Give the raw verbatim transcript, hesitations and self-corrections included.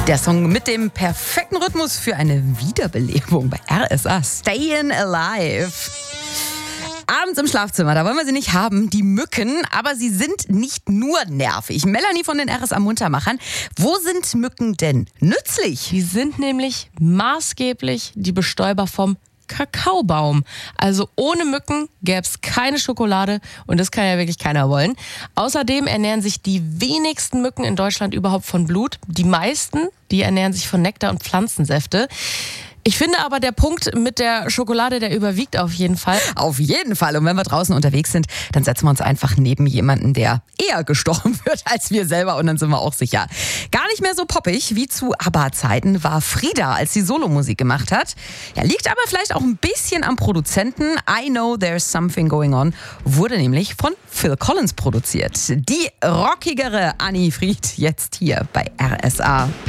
Der Song mit dem perfekten Rhythmus für eine Wiederbelebung bei R S A. Stayin' Alive. Abends im Schlafzimmer, da wollen wir sie nicht haben, die Mücken, aber sie sind nicht nur nervig. Melanie von den R S A Muntermachern, wo sind Mücken denn nützlich? Die sind nämlich maßgeblich die Bestäuber vom Kakaobaum. Also ohne Mücken gäbe es keine Schokolade und das kann ja wirklich keiner wollen. Außerdem ernähren sich die wenigsten Mücken in Deutschland überhaupt von Blut. Die meisten, die ernähren sich von Nektar und Pflanzensäfte. Ich finde aber, der Punkt mit der Schokolade, der überwiegt auf jeden Fall. Auf jeden Fall. Und wenn wir draußen unterwegs sind, dann setzen wir uns einfach neben jemanden, der eher gestochen wird als wir selber. Und dann sind wir auch sicher. Gar nicht mehr so poppig wie zu ABBA-Zeiten war Frida, als sie Solomusik gemacht hat. Ja, liegt aber vielleicht auch ein bisschen am Produzenten. I Know There's Something Going On wurde nämlich von Phil Collins produziert. Die rockigere Anni Fried jetzt hier bei R S A.